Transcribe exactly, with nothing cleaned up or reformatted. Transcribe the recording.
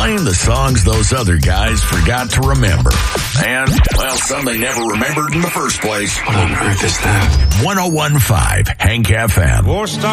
playing the songs those other guys forgot to remember. And, well, some they never remembered in the first place. What on earth is that? one oh one point five Hank F M. War Star